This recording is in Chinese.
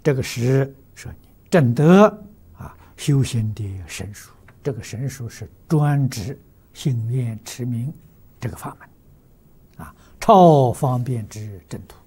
这个是说你正得修行的神术，这个神术是专指信愿持名这个法门超方便之正途。